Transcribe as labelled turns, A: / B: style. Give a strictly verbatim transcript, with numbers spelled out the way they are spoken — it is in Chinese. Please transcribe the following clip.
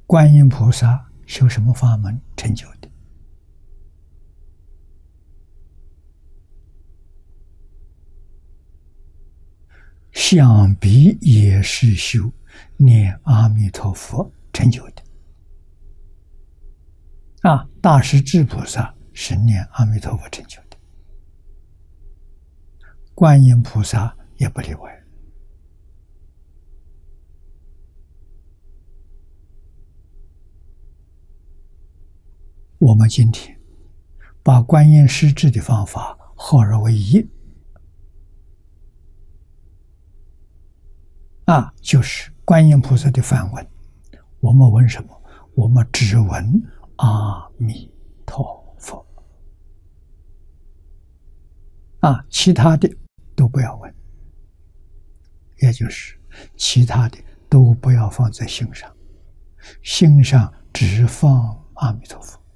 A: 观音菩萨修什么法门成就的？想必也是修念阿弥陀佛成就的。啊，大势至菩萨是念阿弥陀佛成就的，观音菩萨也不例外。我们今天把观音施治的方法合而为一，啊，就是观音菩萨的梵文。我们闻什么？我们只闻阿弥陀佛，啊，其他的都不要闻，也就是其他的都不要放在心上，心上只放阿弥陀佛。